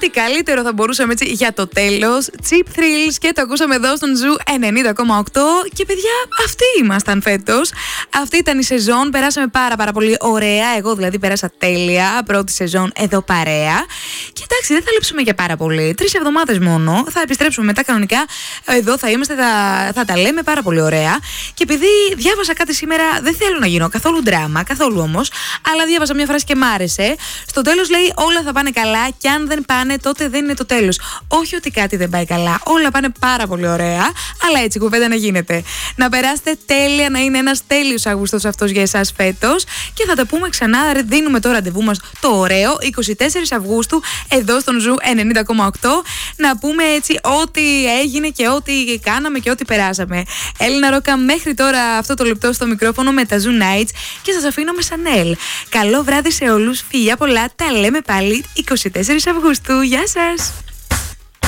Τι καλύτερο θα μπορούσαμε έτσι για το τέλος. Cheap Thrills και το ακούσαμε εδώ στον Ζου 90,8. Και παιδιά, αυτοί ήμασταν φέτος. Αυτή ήταν η σεζόν. Περάσαμε πάρα πολύ ωραία. Εγώ δηλαδή πέρασα τέλεια. Πρώτη σεζόν εδώ παρέα. Και εντάξει, δεν θα λείψουμε για πάρα πολύ. 3 εβδομάδες μόνο. Θα επιστρέψουμε μετά κανονικά. Εδώ θα είμαστε, θα τα λέμε πάρα πολύ ωραία. Και επειδή διάβασα κάτι σήμερα, δεν θέλω να γίνω καθόλου ντράμα, καθόλου όμως. Αλλά διάβασα μια φράση και μ' άρεσε. Στο τέλος λέει: όλα θα πάνε καλά. Και αν δεν πάνε, τότε δεν είναι το τέλος. Όχι ότι κάτι δεν πάει καλά. Όλα πάνε πάρα πολύ ωραία. Αλλά έτσι κουβέντα να γίνεται. Να περάσετε τέλεια, να είναι ένας τέλειος Αύγουστος αυτός για εσάς φέτος. Και θα τα πούμε ξανά. Δίνουμε το ραντεβού μας το ωραίο 24 Αυγούστου εδώ στον Ζου 90,8. Να πούμε έτσι ό,τι έγινε και ό,τι κάναμε και ό,τι περάσαμε. Έλληνα Ρόκα μέχρι τώρα αυτό το λεπτό στο μικρόφωνο με τα Zoo Nights. Και σας αφήνω με Σανέλ. Καλό βράδυ σε όλους. Φιλιά πολλά. Τα λέμε πάλι 24 Αυγούστου. Γεια σας.